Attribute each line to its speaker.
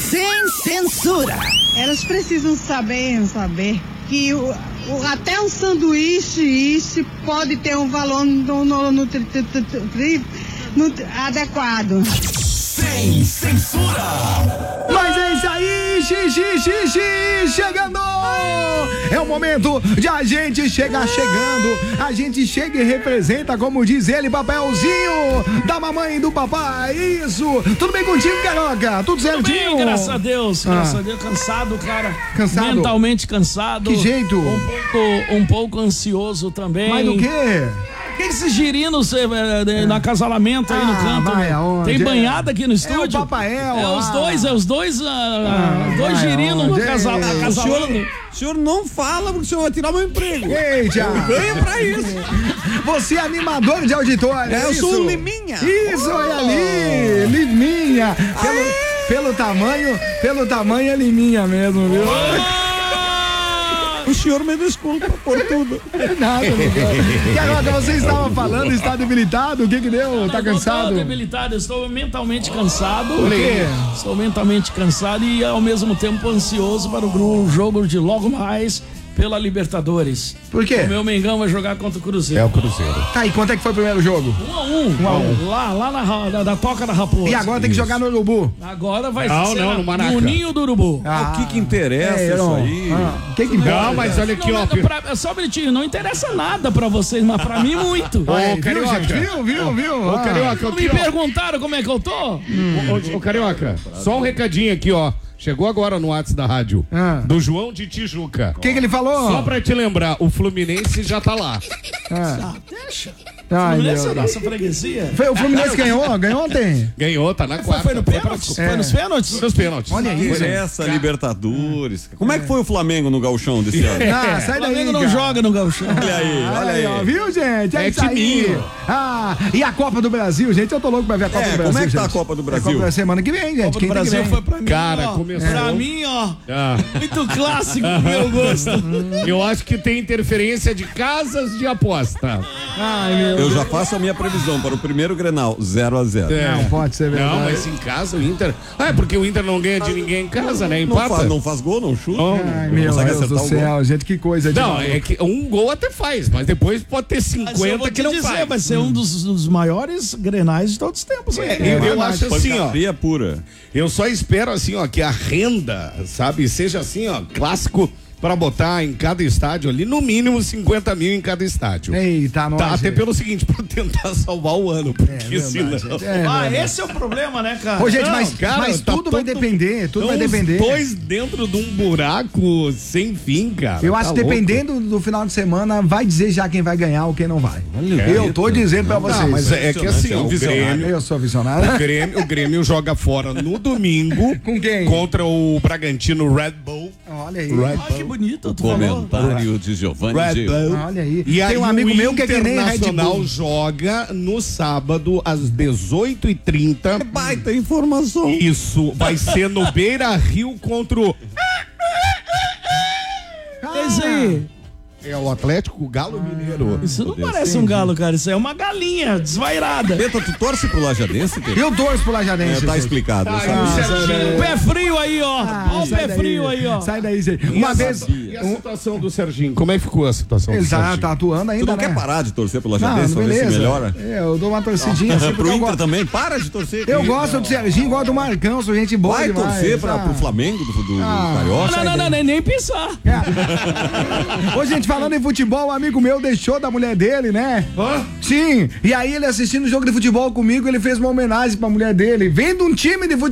Speaker 1: Sem censura.
Speaker 2: Elas precisam saber que até um sanduíche pode ter um valor adequado.
Speaker 1: Sem censura.
Speaker 3: Mas é isso aí, xixi, chegando! É o momento de a gente chegar chegando. A gente chega e representa, como diz ele, papelzinho da mamãe e do papai. Isso! Tudo bem contigo, Carioca? Tudo certinho?
Speaker 4: Tudo bem, graças a Deus. Graças a Deus, cansado, cara.
Speaker 3: Cansado?
Speaker 4: Mentalmente cansado.
Speaker 3: Que jeito?
Speaker 4: Um pouco ansioso também.
Speaker 3: Mas do quê?
Speaker 4: Que esses girinos no acasalamento aí no canto?
Speaker 3: Vai aonde?
Speaker 4: Tem banhada aqui no estúdio?
Speaker 3: É o Papael.
Speaker 4: Os dois girinos no acasalando.
Speaker 5: O senhor não fala porque o senhor vai tirar meu emprego.
Speaker 3: Eita!
Speaker 5: Ganha pra isso.
Speaker 3: Você é animador de auditório.
Speaker 5: Eu
Speaker 3: isso?
Speaker 5: sou o Liminha.
Speaker 3: Isso, olha ali, Liminha. Pelo tamanho é Liminha mesmo, viu?
Speaker 5: O senhor me desculpa por tudo.
Speaker 3: Nada, Carioca, você estava falando, está debilitado? O que deu? Tá cansado?
Speaker 4: Estou debilitado, estou mentalmente cansado.
Speaker 3: Por quê?
Speaker 4: Estou mentalmente cansado e ao mesmo tempo ansioso para o jogo de logo mais pela Libertadores.
Speaker 3: Por quê?
Speaker 4: O meu Mengão vai jogar contra o Cruzeiro.
Speaker 5: É o Cruzeiro.
Speaker 3: Tá, e quanto é que foi o primeiro jogo?
Speaker 4: 1-1. Lá na Toca da Raposa.
Speaker 3: E agora tem que jogar no Urubu?
Speaker 4: Agora vai ser
Speaker 5: no Maraca.
Speaker 4: no Ninho do Urubu.
Speaker 5: O que interessa isso aí?
Speaker 3: O que importa?
Speaker 5: Não, mas olha aqui, ó.
Speaker 4: Só um minutinho, não interessa nada pra vocês, mas pra mim muito.
Speaker 3: Ô,
Speaker 5: Carioca.
Speaker 3: Viu?
Speaker 5: Ô, Carioca,
Speaker 4: Não me perguntaram como é que eu tô?
Speaker 5: Ô, Carioca, só um recadinho aqui, ó. Chegou agora no WhatsApp da rádio. Do João de Tijuca.
Speaker 3: O que ele falou?
Speaker 5: Só pra te lembrar, o Fluminense já tá lá.
Speaker 4: Deixa.
Speaker 3: Ai,
Speaker 4: Fluminense
Speaker 3: meu
Speaker 4: é nossa freguesia.
Speaker 3: O Fluminense ganhou ontem?
Speaker 5: Ganhou, tá na quarta.
Speaker 4: Foi no pênalti? Foi nos pênaltis?
Speaker 5: Nos pênaltis.
Speaker 3: Olha isso.
Speaker 6: Essa Libertadores. Como é que foi o Flamengo no Gauchão desse ano?
Speaker 3: Sai
Speaker 4: O
Speaker 3: daí,
Speaker 4: Flamengo não
Speaker 3: cara.
Speaker 4: joga no gauchão.
Speaker 6: Olha aí.
Speaker 3: Ó, viu, gente? É isso aí.
Speaker 5: timinho.
Speaker 3: E a Copa do Brasil, gente? Eu tô louco pra ver a Copa do Brasil.
Speaker 6: Como é que tá
Speaker 3: gente.
Speaker 6: a Copa do
Speaker 3: A Copa
Speaker 6: Brasil?
Speaker 3: da semana que vem, gente.
Speaker 4: Copa do Brasil foi pra mim,
Speaker 5: Cara,
Speaker 4: ó.
Speaker 5: começou.
Speaker 4: Pra mim, ó. Muito clássico pro meu gosto.
Speaker 5: Eu acho que tem interferência de casas de aposta.
Speaker 3: Ai, meu
Speaker 6: Eu já faço a minha previsão para o primeiro Grenal, 0-0.
Speaker 3: Não pode ser verdade.
Speaker 5: Não, mas em casa o Inter. É porque o Inter não ganha de ninguém em casa, né? Empata.
Speaker 6: Não faz gol, não chuta.
Speaker 3: Ai,
Speaker 6: Não
Speaker 3: meu
Speaker 6: consegue
Speaker 3: Deus do
Speaker 6: acertar o gol.
Speaker 3: céu, gente, que coisa de
Speaker 5: Não,
Speaker 3: maluco.
Speaker 5: é que um gol até faz, mas depois pode ter
Speaker 4: Mas eu
Speaker 5: 50
Speaker 4: vou
Speaker 5: que
Speaker 4: te
Speaker 5: não
Speaker 4: dizer,
Speaker 5: faz.
Speaker 4: vai ser um dos maiores grenais de todos os tempos.
Speaker 5: Eu acho assim, ó.
Speaker 6: Pancadaria pura.
Speaker 5: Eu só espero assim, ó, que a renda, sabe, seja assim, ó, clássico pra botar em cada estádio ali, no mínimo 50 mil em cada estádio.
Speaker 3: Eita, nós.
Speaker 5: Tá, até pelo seguinte, pra tentar salvar o ano, porque senão...
Speaker 4: Esse é o problema, né, cara?
Speaker 3: Ô, gente,
Speaker 5: Não,
Speaker 3: mas,
Speaker 5: cara,
Speaker 3: mas
Speaker 5: tá
Speaker 3: tudo vai
Speaker 5: todo-
Speaker 3: depender, tudo vai
Speaker 5: Os
Speaker 3: depender.
Speaker 5: dois dentro de um buraco sem fim, cara.
Speaker 3: Eu acho
Speaker 5: Tá
Speaker 3: que
Speaker 5: louco.
Speaker 3: dependendo do final de semana, vai dizer já quem vai ganhar ou quem não vai. Eu tô dizendo pra vocês.
Speaker 5: Não, mas é que assim, ó, o Grêmio,
Speaker 3: Eu sou visionário.
Speaker 5: o Grêmio joga fora no domingo.
Speaker 3: Com quem?
Speaker 5: Contra o Bragantino Red Bull.
Speaker 3: Olha aí.
Speaker 4: Ah, que bonito, tu falou.
Speaker 6: Comentário de Giovanni
Speaker 5: Red
Speaker 6: Gil.
Speaker 5: Bull.
Speaker 3: Olha aí.
Speaker 5: E aí
Speaker 3: Tem um amigo
Speaker 5: o
Speaker 3: meu que é que nem Red
Speaker 5: Internacional
Speaker 3: Bull.
Speaker 5: joga no sábado às 18h30.
Speaker 6: Baita informação.
Speaker 5: Isso, vai ser no Beira Rio contra o...
Speaker 4: É isso aí.
Speaker 5: É o Atlético o Galo Mineiro.
Speaker 4: Isso não parece um galo, cara. Isso é uma galinha desvairada.
Speaker 6: Beta, tu torce pro Lajadense? Pedro?
Speaker 3: Eu torço pro Lajadense.
Speaker 6: Tá
Speaker 3: gente.
Speaker 6: explicado. eu sabia.
Speaker 5: Serginho.
Speaker 4: Pé frio aí, ó. Ó o
Speaker 3: sai
Speaker 4: pé
Speaker 3: daí.
Speaker 4: frio aí, ó.
Speaker 3: Sai daí, gente. Uma vez.
Speaker 5: E a situação do Serginho? Como é que ficou a situação
Speaker 3: Ele
Speaker 5: do Serginho?
Speaker 3: tá atuando ainda,
Speaker 6: Tu não
Speaker 3: né?
Speaker 6: quer parar de torcer pro
Speaker 3: Não,
Speaker 6: Lajadense pra ver se
Speaker 3: beleza.
Speaker 6: melhora?
Speaker 3: Eu dou uma torcidinha assim, porque
Speaker 6: Pro
Speaker 3: eu
Speaker 6: Inter
Speaker 3: gosto.
Speaker 6: também? Para de torcer.
Speaker 3: Eu gosto do Serginho, gosto do Marcão, sou gente boa
Speaker 6: Vai
Speaker 3: demais.
Speaker 6: torcer pro Flamengo do Carioca?
Speaker 4: Não, nem pensar.
Speaker 3: Ô, gente, falando em futebol, um amigo meu deixou da mulher dele, né? Sim. E aí ele assistindo o jogo de futebol comigo, ele fez uma homenagem pra mulher dele. Vendo um time de futebol